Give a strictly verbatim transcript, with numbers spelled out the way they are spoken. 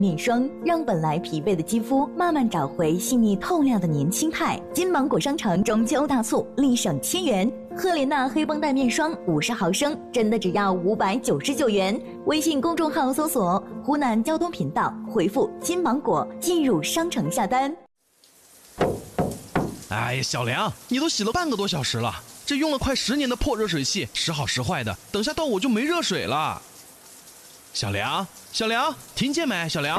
面霜，让本来疲惫的肌肤慢慢找回细腻透亮的年轻态。金芒果商城中秋大促，立省千元，赫莲娜黑绷带面霜五十毫升，真的只要五百九十九元。微信公众号搜索“湖南交通频道”，回复“金芒果”进入商城下单。 哎呀，小梁，你都洗了半个多小时了，这用了快十年的破热水器，时好时坏的，等下到我就没热水了。小梁，小梁，听见没？小梁。